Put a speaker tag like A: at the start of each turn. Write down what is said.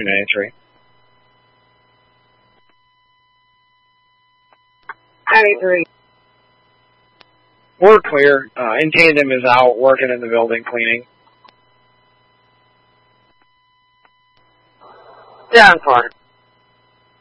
A: 293.
B: I
A: We're clear. In Tandem is out working in the building cleaning.
B: 10-4.